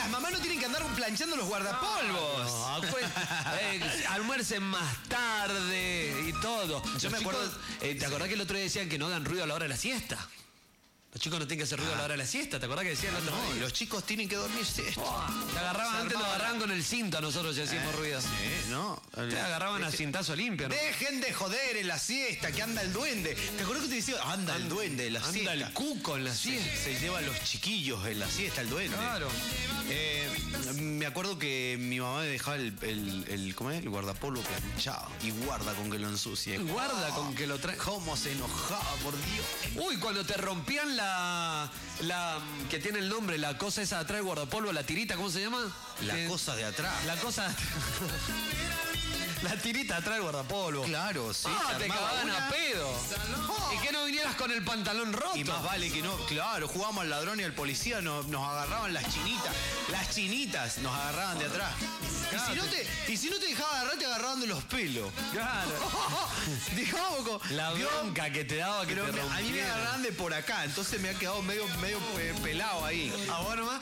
las mamás no tienen que andar planchando los guardapolvos. Almuercen más tarde y todo. Yo me acuerdo, ¿te acordás que el otro día decían que no hagan ruido a la hora de la siesta? Los chicos no tienen que hacer ruido a la hora de la siesta, ¿te acordás que decían el otro día? Los chicos tienen que dormir siesta. Te agarraban, antes nos agarraban con el cinto a nosotros, ya hacíamos ruido. Sí, ¿no? Te agarraban a cintazo limpio, ¿no? Dejen de joder en la siesta, que anda el duende. ¿Te acordás que te decía? Anda el duende en la siesta. Anda el cuco en la siesta. Se lleva a los chiquillos en la siesta, el duende. Claro. Me acuerdo que mi mamá me dejaba ¿cómo es? El guardapolvo planchado. Y guarda con que lo ensucie. Guarda con que lo trae. ¿Cómo se enojaba, por Dios? Uy, cuando te rompían la que tiene el nombre, la cosa esa de atrás del guardapolvo, la tirita, ¿cómo se llama? La cosa de atrás. La cosa de atrás. La tirita atrás del guardapolvo. Claro, sí. Te cagaban a pedo. Y que no vinieras con el pantalón roto. Y más vale que no. Claro, jugábamos al ladrón y al policía, nos agarraban las chinitas. Las chinitas nos agarraban de atrás. Claro. Y si no te dejaba agarrar, te agarraban de los pelos. Claro. Dejamos la bronca que te daba que te rompieran. A mí me agarraban de por acá, entonces me ha quedado medio pelado ahí. ¿A vos nomás?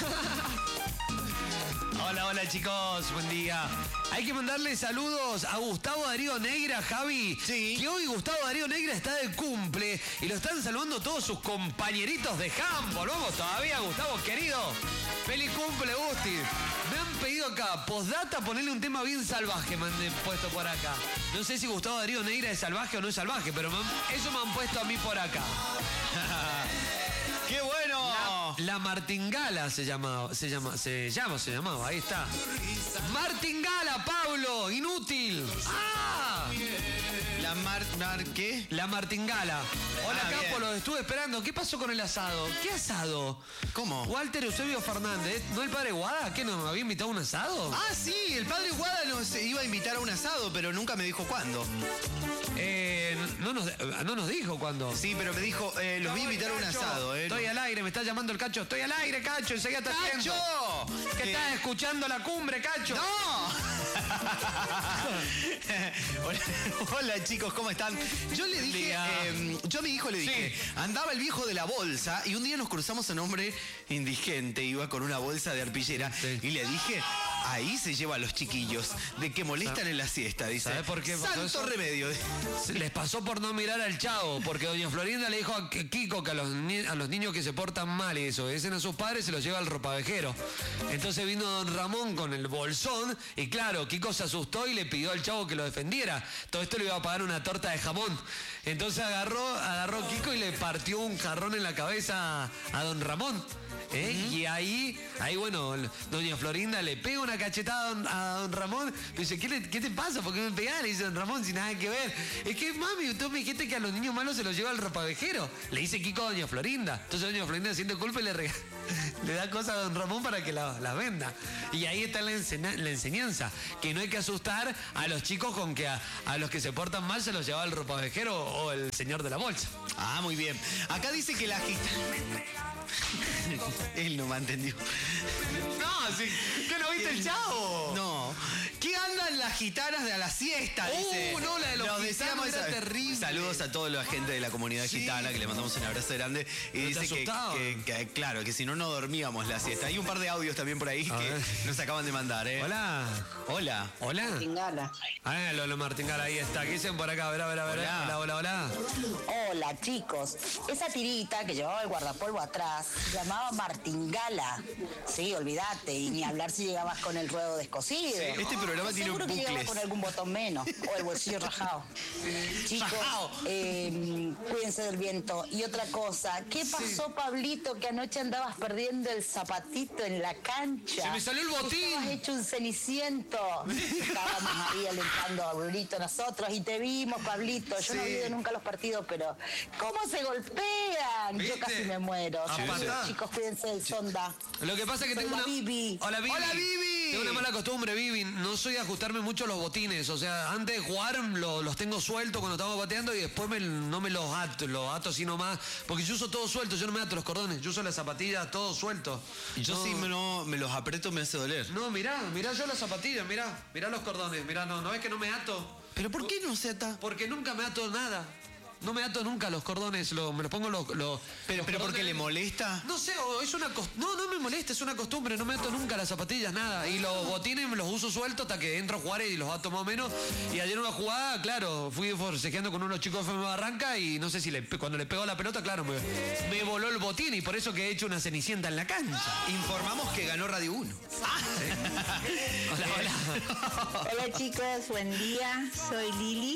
Hola chicos, buen día. Hay que mandarle saludos a Gustavo Darío Negra, Javi. Sí. Que hoy Gustavo Darío Negra está de cumple y lo están saludando todos sus compañeritos de handball. Vamos todavía, Gustavo, querido. Feliz cumple, Gusti. Me han pedido acá, postdata, ponerle un tema bien salvaje, me han puesto por acá. No sé si Gustavo Darío Negra es salvaje o no es salvaje, pero eso me han puesto a mí por acá. ¡Qué bueno! La Martingala se llamaba, ahí está. Martingala, Pablo, inútil. ¡Ah! ¿Qué? La Martingala. Hola, Capo, bien. los estuve esperando. ¿Qué pasó con el asado? ¿Qué asado? ¿Cómo? Walter Eusebio Fernández, ¿no el padre Guada? ¿Qué, nos había invitado a un asado? Ah, sí, el padre Guada nos iba a invitar a un asado, pero nunca me dijo cuándo. No nos dijo cuándo. Sí, pero me dijo, los voy a invitar a un asado. Estoy al aire, me está llamando el Cacho. Estoy al aire, Cacho, enseguida está ¡Cacho! ¿Qué estás escuchando la cumbre, Cacho? ¡No! Hola chicos, ¿cómo están? Yo le dije, yo a mi hijo le dije, andaba el viejo de la bolsa y un día nos cruzamos a un hombre indigente, iba con una bolsa de arpillera y le dije, ahí se lleva a los chiquillos, de que molestan en la siesta, dice. ¿Sabes por qué pasó Santo eso? remedio. Les pasó por no mirar al Chavo, porque doña Florinda le dijo a Kiko que a los niños que se portan mal y desobedecen a sus padres se los lleva al ropavejero. Entonces vino don Ramón con el bolsón y claro, Kiko se asustó y le pidió al Chavo que lo defendiera. Todo esto le iba a pagar una torta de jamón. Entonces agarró Kiko y le partió un jarrón en la cabeza a don Ramón. Y ahí, bueno, doña Florinda le pega una cachetada a don Ramón. Me dice, ¿qué te pasa? ¿Por qué me pegás? Le dice don Ramón, sin nada que ver. Es que, mami, tú me dijiste que a los niños malos se los lleva al ropavejero. Le dice Kiko a doña Florinda. Entonces doña Florinda siente culpa y le da cosas a don Ramón para que la venda. Y ahí está la enseñanza, que no hay que asustar a los chicos con que a los que se portan mal se los lleva al ropavejero o el señor de la bolsa. Ah, muy bien. Acá dice que la Él no me ha entendido. No, sí. ¿Qué no viste el Chavo? No. ¿Qué andan las gitanas de a la siesta? Dice. No, la de los gitanos era terrible. Saludos a toda la gente de la comunidad gitana, que le mandamos un abrazo grande. Y dice que claro, que si no, no dormíamos la siesta. Hay un par de audios también por ahí que nos acaban de mandar, ¿eh? Hola. Hola. Martingala. Lo Martingala, ahí está. ¿Qué dicen por acá? A ver. Hola. Hola, chicos. Esa tirita que llevaba el guardapolvo atrás se llamaba Martingala. Sí, olvídate. Y ni hablar si llegabas con el ruedo descosido. Sí, este programa tiene seguro que llegabas con algún botón menos. O el bolsillo rajado. Chicos, cuídense del viento. Y otra cosa, ¿qué pasó, Pablito, que anoche andabas perdiendo el zapatito en la cancha? Se me salió el botín. Estabas hecho un ceniciento. Estábamos ahí alentando a Brunito nosotros y te vimos, Pablito. Yo no olvido nunca los partidos, pero ¿cómo se golpean? ¿Viste? Yo casi me muero. Chicos, cuídense del sonda. Lo que pasa es que Soy tengo la una... Bibi. Hola, Bibi. Hola, Bibi. Tengo una mala costumbre, Bibi. No soy de ajustarme mucho los botines. O sea, antes de jugar los tengo sueltos cuando estamos pateando y después no me los ato así nomás. Porque yo uso todo suelto, yo no me ato los cordones. Yo uso las zapatillas todo suelto. Yo sí me los aprieto, me hace doler. No, mirá yo las zapatillas, mirá los cordones. Mirá, no ves que no me ato. ¿Pero por qué no se ata? Porque nunca me ato nada. No me ato nunca los cordones, me los pongo ¿Pero porque le molesta? No sé, es una no me molesta, es una costumbre, no me ato nunca las zapatillas, nada. Y los botines me los uso sueltos hasta que entro a jugar y los ato más o menos. Y ayer en una jugada, claro, fui forcejeando con unos chicos de FM Barranca y no sé si cuando le pegó la pelota, claro, me voló el botín y por eso que he hecho una cenicienta en la cancha. Informamos que ganó Radio 1. Hola. Hola chicos, buen día, soy Lili.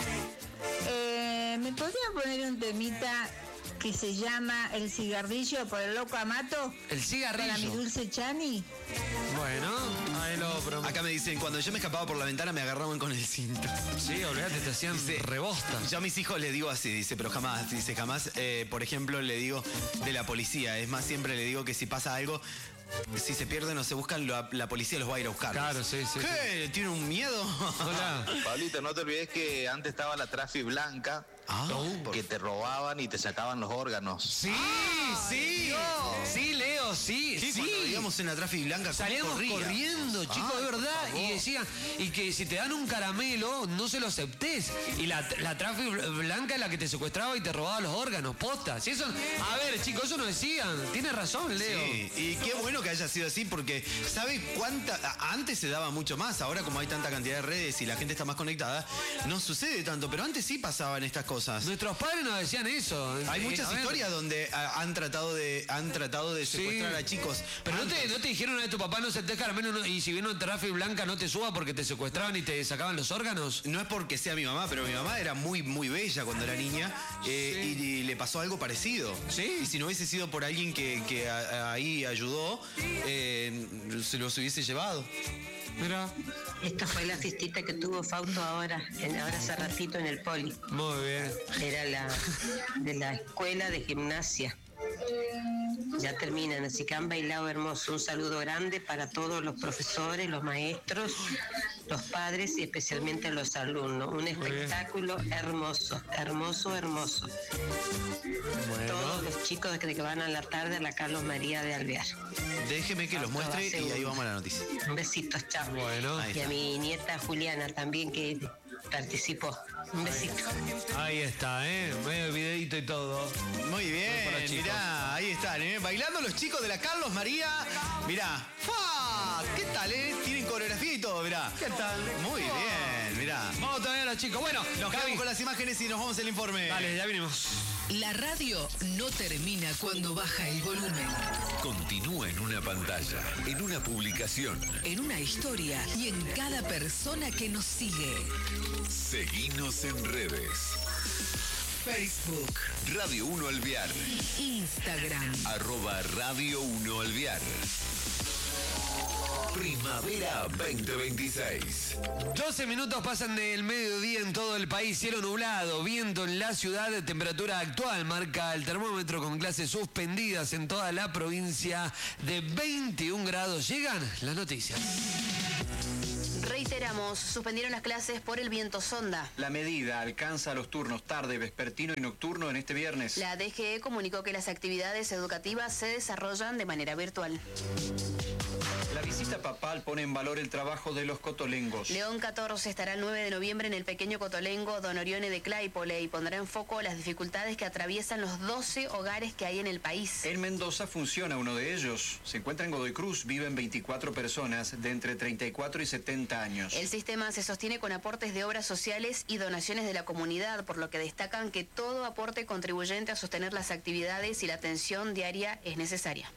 ¿Me podrían poner un temita que se llama El cigarrillo por el loco Amato? El cigarrillo. Para mi dulce Chani. Bueno, ahí lo prometo. Acá me dicen, cuando yo me escapaba por la ventana me agarraban con el cinto. Sí, olvídate, te hacían rebosta. Yo a mis hijos les digo así, dice, pero jamás, por ejemplo, le digo de la policía. Es más, siempre le digo que si pasa algo, si se pierden o se buscan, la policía los va a ir a buscar. Claro, sí. ¿Qué? ¿Tiene un miedo? Hola. Pablito, no te olvides que antes estaba la trafi blanca, que te robaban y te sacaban los órganos. Sí, sí, Leo, sí. Cuando vivíamos en la trafi blanca, salíamos corriendo, chicos, de verdad, y decían, y que si te dan un caramelo, no se lo aceptés. Y la trafi blanca es la que te secuestraba y te robaba los órganos, posta. Si eso, a ver, chicos, eso no decían. Tienes razón, Leo. Sí, y qué bueno que haya sido así, porque ¿sabe cuánta? Antes se daba mucho más, ahora como hay tanta cantidad de redes y la gente está más conectada, no sucede tanto, pero antes sí pasaban estas cosas. Nuestros padres nos decían eso. Hay muchas historias donde han tratado de secuestrar a chicos. Pero no te dijeron a tu papá no se te caramelo y si viene una trafi blanca no te suba porque te secuestraban y te sacaban los órganos. No es porque sea mi mamá, pero mi mamá era muy, muy bella cuando era niña y le pasó algo parecido. ¿Sí? Y si no hubiese sido por alguien que ahí ayudó, se los hubiese llevado. Mira. Esta fue la fiestita que tuvo Fausto ahora hace ratito en el Poli. Muy bien. Era de la escuela de gimnasia. Ya terminan, así que han bailado hermoso. Un saludo grande para todos los profesores, los maestros, los padres y especialmente los alumnos. Un espectáculo hermoso. Bueno. Todos los chicos que van a la tarde a la Carlos María de Alvear. Déjeme que los muestre y ahí vamos a la noticia. Un besito, chao. Bueno. Y a mi nieta Juliana también que participó. Un besito. Ahí está, medio videito y todo. Muy bien, mirá, ahí están, bailando los chicos de la Carlos María. Mirá, ¡fua! ¿Qué tal, Tienen coreografía y todo, mirá. ¿Qué tal? Muy bien, mirá. Vamos todavía los chicos. Bueno, Nos quedamos con las imágenes y nos vamos al informe. Dale, ya vinimos. La radio no termina cuando baja el volumen. Continúa en una pantalla, en una publicación. En una historia y en cada persona que nos sigue. Seguinos en redes. Facebook, Radio 1 Alvear. Instagram, @Radio 1 Alvear. Primavera 2026. 12 minutos pasan del mediodía en todo el país, cielo nublado, viento en la ciudad, temperatura actual marca el termómetro con clases suspendidas en toda la provincia de 21 grados. Llegan las noticias. Reiteramos, suspendieron las clases por el viento sonda. La medida alcanza los turnos tarde, vespertino y nocturno en este viernes. La DGE comunicó que las actividades educativas se desarrollan de manera virtual. La visita papal pone en valor el trabajo de los cotolengos. León 14 estará el 9 de noviembre en el pequeño cotolengo Don Orione de Claypole y pondrá en foco las dificultades que atraviesan los 12 hogares que hay en el país. En Mendoza funciona uno de ellos. Se encuentra en Godoy Cruz, viven 24 personas de entre 34 y 70 años. El sistema se sostiene con aportes de obras sociales y donaciones de la comunidad, por lo que destacan que todo aporte contribuyente a sostener las actividades y la atención diaria es necesaria.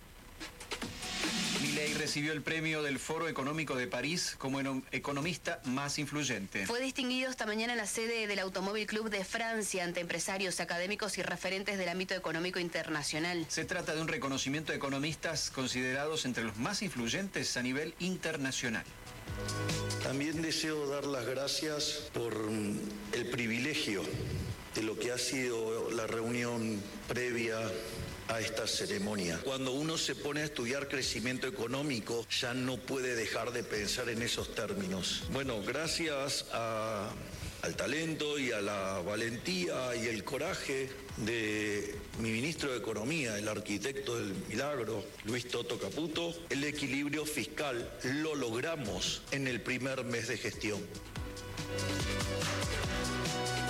Milei recibió el premio del Foro Económico de París como economista más influyente. Fue distinguido esta mañana en la sede del Automóvil Club de Francia ante empresarios, académicos y referentes del ámbito económico internacional. Se trata de un reconocimiento de economistas considerados entre los más influyentes a nivel internacional. También deseo dar las gracias por el privilegio de lo que ha sido la reunión previa a esta ceremonia. Cuando uno se pone a estudiar crecimiento económico, ya no puede dejar de pensar en esos términos. Bueno, gracias al talento y a la valentía y el coraje de mi ministro de Economía, el arquitecto del milagro, Luis Toto Caputo, el equilibrio fiscal lo logramos en el primer mes de gestión.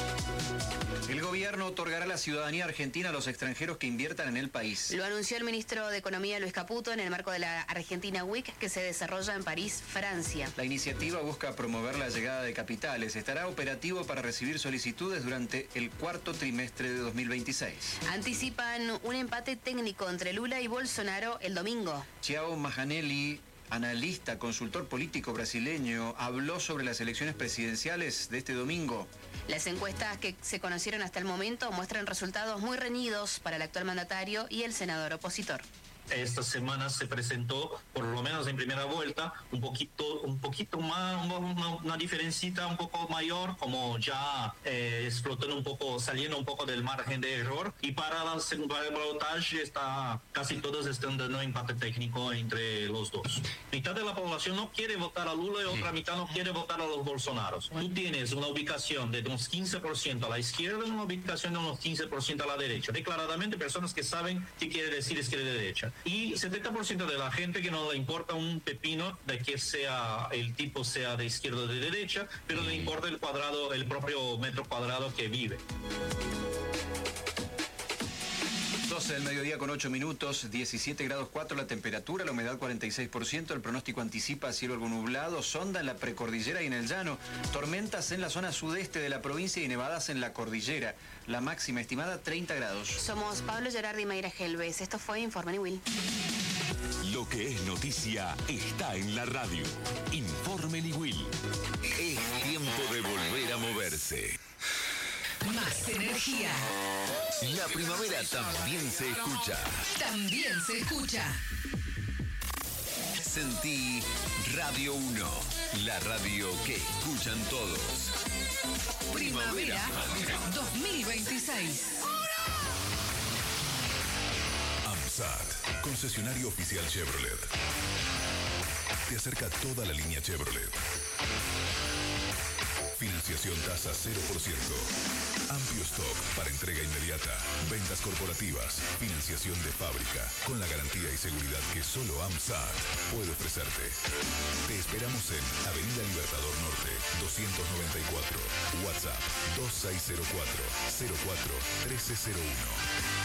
El gobierno otorgará la ciudadanía argentina a los extranjeros que inviertan en el país. Lo anunció el ministro de Economía Luis Caputo en el marco de la Argentina Week que se desarrolla en París, Francia. La iniciativa busca promover la llegada de capitales. Estará operativo para recibir solicitudes durante el cuarto trimestre de 2026. Anticipan un empate técnico entre Lula y Bolsonaro el domingo. Thiago Majanelli, analista, consultor político brasileño, habló sobre las elecciones presidenciales de este domingo. Las encuestas que se conocieron hasta el momento muestran resultados muy reñidos para el actual mandatario y el senador opositor. Esta semana se presentó, por lo menos en primera vuelta, un poquito más, una diferencita un poco mayor, como ya explotando un poco, saliendo un poco del margen de error. Y para el balotaje casi todos están dando empate técnico entre los dos. Mitad de la población no quiere votar a Lula y otra mitad no quiere votar a los Bolsonaros. Tú tienes una ubicación de unos 15% a la izquierda y una ubicación de unos 15% a la derecha. Declaradamente personas que saben qué quiere decir izquierda y derecha. Y 70% de la gente que no le importa un pepino de que el tipo sea de izquierda o de derecha, pero le importa el propio metro cuadrado que vive. 12 del mediodía con 8 minutos, 17 grados 4 la temperatura, la humedad 46%, el pronóstico anticipa cielo algo nublado, sonda en la precordillera y en el llano, tormentas en la zona sudeste de la provincia y nevadas en la cordillera, la máxima estimada 30 grados. Somos Pablo Gerardi y Mayra Gelbes, esto fue Informe Will. Lo que es noticia está en la radio. Informe Will. Es tiempo de volver a moverse. Más energía. La primavera también se escucha. También se escucha. Sentí Radio 1, la radio que escuchan todos. Primavera 2026. AMSAT, concesionario oficial Chevrolet. Te acerca toda la línea Chevrolet. Financiación tasa 0%. Amplio stock para entrega inmediata. Ventas corporativas. Financiación de fábrica. Con la garantía y seguridad que solo AMSAT puede ofrecerte. Te esperamos en Avenida Libertador Norte, 294. WhatsApp 2604 04 1301.